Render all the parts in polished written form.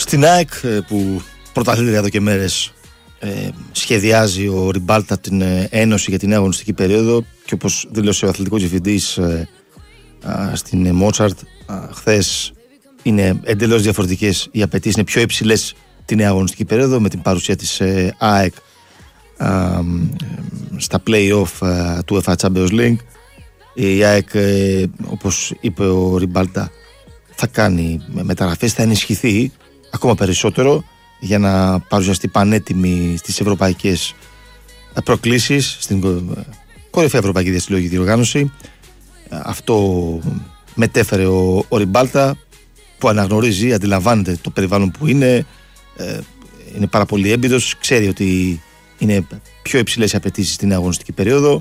Στην ΑΕΚ που πρωταθλείται εδώ και μέρες, σχεδιάζει ο Ριμπάλτα την ένωση για την νέα αγωνιστική περίοδο και όπως δήλωσε ο αθλητικός διευθυντής στην Μότσαρτ χθες, είναι εντελώς διαφορετικές οι απαιτήσεις, είναι πιο υψηλές τη νέα αγωνιστική περίοδο με την παρουσία της ΑΕΚ στα play-off του UEFA Champions League. Η ΑΕΚ, όπως είπε ο Ριμπάλτα, θα κάνει μεταγραφές, θα ενισχυθεί ακόμα περισσότερο για να παρουσιαστεί πανέτοιμη στις ευρωπαϊκές προκλήσεις, στην κορυφαία ευρωπαϊκή διαστηλογική διοργάνωση. Αυτό μετέφερε ο Ριμπάλτα, που αναγνωρίζει, αντιλαμβάνεται το περιβάλλον που είναι πάρα πολύ έμπειρος, ξέρει ότι είναι πιο υψηλές οι απαιτήσεις στην αγωνιστική περίοδο.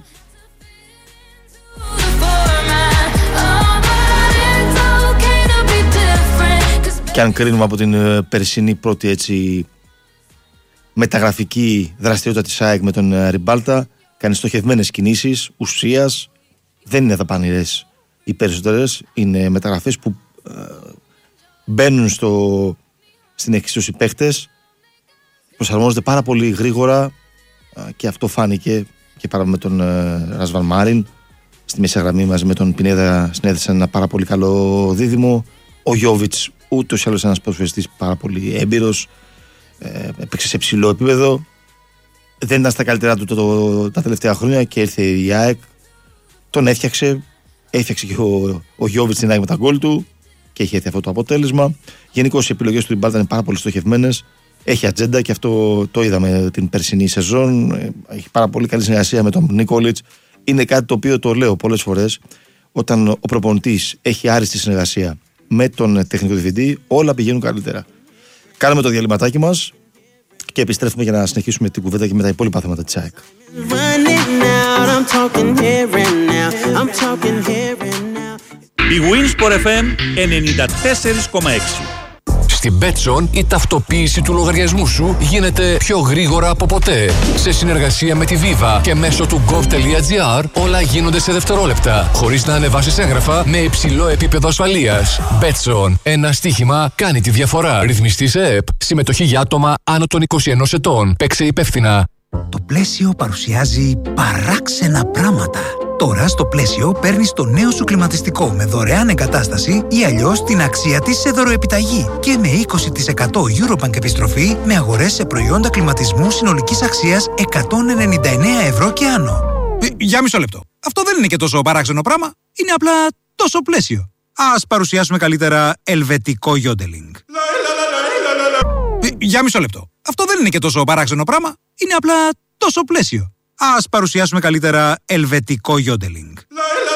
Και αν κρίνουμε από την περσινή πρώτη έτσι μεταγραφική δραστηριότητα της ΑΕΚ με τον Ριμπάλτα, κάνει στοχευμένες κινήσεις ουσίας, δεν είναι δαπανηρές οι περισσότερες, είναι μεταγραφές που μπαίνουν στην εξίσωση παίχτες, προσαρμόζονται πάρα πολύ γρήγορα και αυτό φάνηκε και παρά με τον Ρασβάν Μάριν στη μέση γραμμή μαζί με τον Πινέδα συνέδεσαν ένα πάρα πολύ καλό δίδυμο. Ο Γιόβιτς ούτως ή άλλως ένας ποδοσφαιριστής πάρα πολύ έμπειρος, έπαιξε σε ψηλό επίπεδο, δεν ήταν στα καλύτερά του τα τελευταία χρόνια και ήρθε η ΑΕΚ, τον έφτιαξε και ο Γιόβιτς την ΑΕΚ με τα γκολ του και έχει έρθει αυτό το αποτέλεσμα. Γενικώς οι επιλογές του Ριμπάλτα είναι πάρα πολύ στοχευμένες, έχει ατζέντα και αυτό το είδαμε την περσινή σεζόν, έχει πάρα πολύ καλή συνεργασία με τον Νίκολιτς. Είναι κάτι το οποίο το λέω πολλές φορές, όταν ο προπονητής έχει άριστη συνεργασία με τον τεχνικό διευθυντή, όλα πηγαίνουν καλύτερα. Κάνουμε το διαλυματάκι μας και επιστρέφουμε για να συνεχίσουμε την κουβέντα και με τα υπόλοιπα θέματα της ΑΕΚ. Η Winsport FM 94,6. Στην Betson η ταυτοποίηση του λογαριασμού σου γίνεται πιο γρήγορα από ποτέ. Σε συνεργασία με τη Viva και μέσω του gov.gr όλα γίνονται σε δευτερόλεπτα, χωρίς να ανεβάσεις έγγραφα με υψηλό επίπεδο ασφαλείας. Betson. Ένα στοίχημα κάνει τη διαφορά. Ρυθμιστή σε ΕΕΠ. Συμμετοχή για άτομα άνω των 21 ετών. Παίξε υπεύθυνα. Το Πλαίσιο παρουσιάζει παράξενα πράγματα. Τώρα στο Πλαίσιο παίρνεις το νέο σου κλιματιστικό με δωρεάν εγκατάσταση ή αλλιώς την αξία της σε δωροεπιταγή και με 20% Eurobank επιστροφή με αγορές σε προϊόντα κλιματισμού συνολικής αξίας 199 ευρώ και άνω. Για μισό λεπτό. Αυτό δεν είναι και τόσο παράξενο πράγμα. Είναι απλά τόσο Πλαίσιο. Ας παρουσιάσουμε καλύτερα ελβετικό γιόντελινγκ. Για μισό λεπτό. Αυτό δεν είναι και τόσο παράξενο πράγμα. Είναι απλά τόσο Πλαίσιο. Ας παρουσιάσουμε καλύτερα ελβετικό γιόντελινγκ.